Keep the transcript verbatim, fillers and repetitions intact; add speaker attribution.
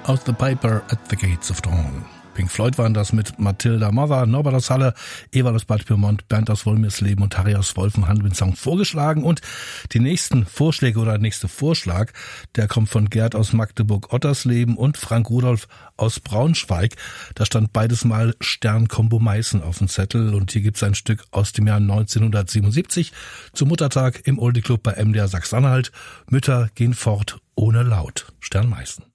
Speaker 1: aus The Piper at the Gates of Dawn. Pink Floyd waren das mit Matilda Mother, Norbert aus Halle, Ewald aus Bad Pyrmont, Bernd aus Wolmirsleben und Harry aus Wolfenhand den Song vorgeschlagen. Und die nächsten Vorschläge oder der nächste Vorschlag, der kommt von Gerd aus Magdeburg-Ottersleben und Frank Rudolf aus Braunschweig. Da stand beides mal Stern-Kombo Meißen auf dem Zettel und hier gibt's ein Stück aus dem Jahr neunzehnhundertsiebenundsiebzig zum Muttertag im Oldie Club bei M D R Sachsen-Anhalt. Mütter gehen fort ohne Laut. Stern Meißen.